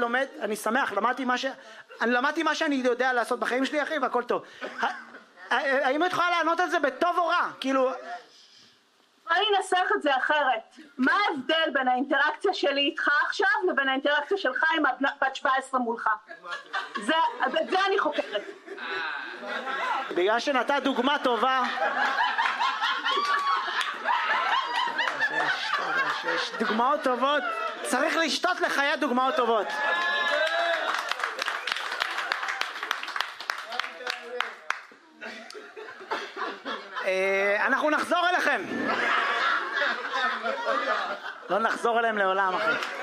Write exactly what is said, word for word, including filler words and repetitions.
לומד, אני שמח, למדתי מה ש... אני למדתי מה שאני יודע לעשות בחיים שלי, אחי, והכל טוב. האם את יכולה לענות על זה בטוב או רע? כאילו... אני אנסח את זה אחרת. מה ההבדל בין האינטראקציה שלי איתך עכשיו לבין האינטראקציה שלך עם בת שבע עשרה מולך? זה, זה אני חוקרת. בגלל שנתת דוגמה טובה... יש דוגמאות טובות, צריך לשתות לחיי דוגמאות טובות. אנחנו נחזור אליכם. לא נחזור אליהם לעולם, אחי.